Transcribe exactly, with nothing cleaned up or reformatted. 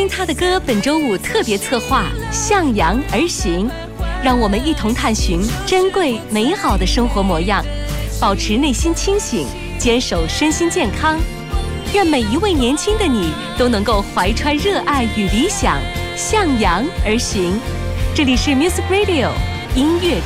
听他的歌本周五特别策划《向阳而行》，让我们一同探寻珍贵美好的生活模样，保持内心清醒，坚守身心健康。愿每一位年轻的你都能够怀揣热爱与理想，向阳而行。这里是 Music Radio 音乐